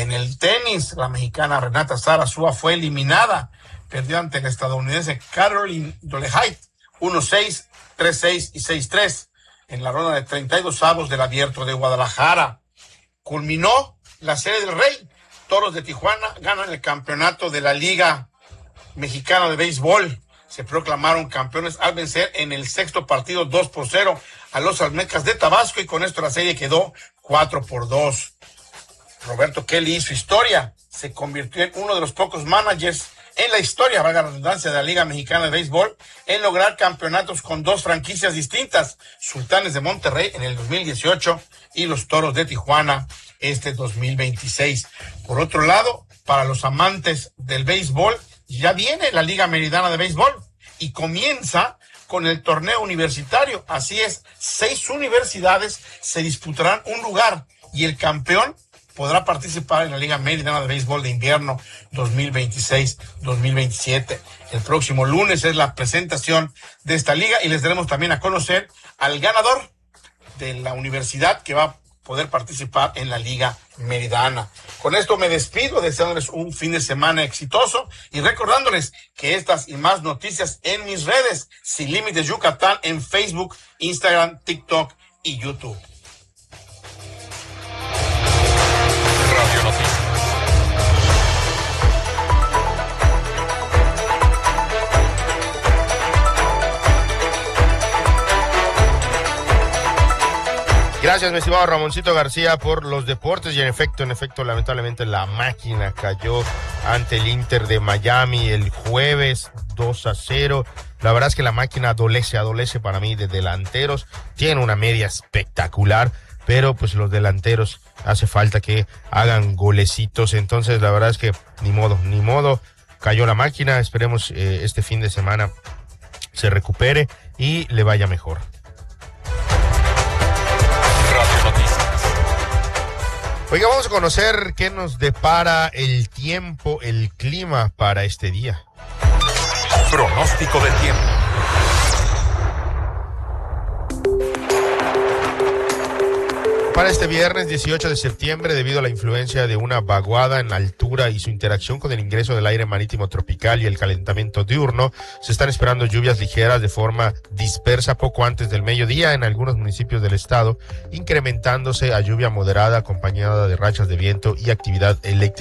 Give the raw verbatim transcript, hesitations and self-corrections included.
En el tenis, la mexicana Renata Zarazúa fue eliminada. Perdió ante la estadounidense Caroline Dolehait uno seis, tres seis y seis tres en la ronda de treinta y dos avos del Abierto de Guadalajara. Culminó la Serie del Rey. Toros de Tijuana ganan el campeonato de la Liga Mexicana de Béisbol. Se proclamaron campeones al vencer en el sexto partido dos por cero a los Olmecas de Tabasco, y con esto la serie quedó cuatro por dos. Roberto Kelly hizo historia. Se convirtió en uno de los pocos managers en la historia, valga la redundancia, de la Liga Mexicana de Béisbol en lograr campeonatos con dos franquicias distintas: Sultanes de Monterrey en el dos mil dieciocho y los Toros de Tijuana este dos mil veintiséis. Por otro lado, para los amantes del béisbol, ya viene la Liga Meridiana de Béisbol y comienza con el torneo universitario. Así es, seis universidades se disputarán un lugar y el campeón podrá participar en la Liga Meridiana de Béisbol de Invierno dos mil veintiséis dos mil veintisiete. El próximo lunes es la presentación de esta liga y les daremos también a conocer al ganador de la universidad que va a poder participar en la Liga Meridiana. Con esto me despido, deseándoles un fin de semana exitoso y recordándoles que estas y más noticias en mis redes, Sin Límites Yucatán, en Facebook, Instagram, TikTok y YouTube. Radio Noticias. Gracias, mi estimado Ramoncito García, por los deportes. Y en efecto, en efecto, lamentablemente la máquina cayó ante el Inter de Miami el jueves dos a cero. La verdad es que la máquina adolece, adolece para mí de delanteros. Tiene una media espectacular, pero pues los delanteros hace falta que hagan golecitos. Entonces la verdad es que ni modo, ni modo, cayó la máquina. Esperemos eh, este fin de semana se recupere y le vaya mejor. Radio Noticias. Oiga, vamos a conocer qué nos depara el tiempo, el clima para este día. Pronóstico del tiempo. Para este viernes dieciocho de septiembre, debido a la influencia de una vaguada en altura y su interacción con el ingreso del aire marítimo tropical y el calentamiento diurno, se están esperando lluvias ligeras de forma dispersa poco antes del mediodía en algunos municipios del estado, incrementándose a lluvia moderada acompañada de rachas de viento y actividad eléctrica